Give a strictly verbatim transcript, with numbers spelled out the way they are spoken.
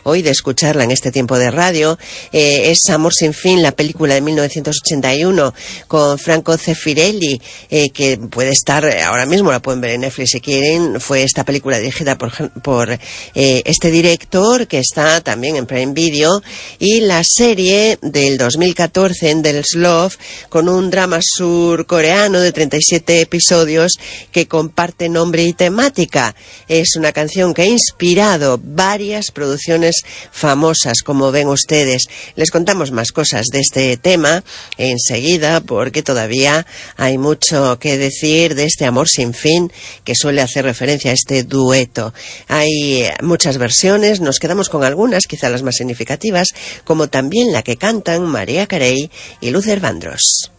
hoy de escucharla en este tiempo de radio. Eh, es Amor sin fin, la película de mil novecientos ochenta y uno con Franco Zeffirelli, eh, que puede estar, ahora mismo la pueden ver en Netflix si quieren. Fue esta película dirigida por, por eh, este director, que está también en Prime Video, y la serie del dos mil catorce, Endless Love, con un drama surcoreano de treinta y siete episodios que comparte nombre y temática. Es una canción que ha inspirado varias producciones famosas, como ven ustedes. Les contamos más cosas de este tema enseguida, porque todavía hay mucho que decir de este amor sin fin, que suele hacer referencia a este dueto. Hay muchas versiones, nos quedamos con algunas, quizá las más significativas, como también la que cantan Mariah Carey y Luther Vandross.